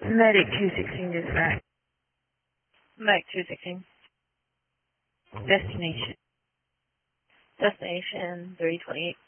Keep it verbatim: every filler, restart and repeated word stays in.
Medic two sixteen dispatch. Medic two sixteen. Destination. Destination three twenty-eight.